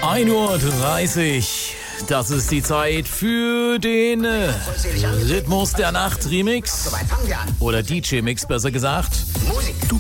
1:30 Uhr. Das ist die Zeit für den Rhythmus der Nacht Remix. Oder DJ-Mix, besser gesagt.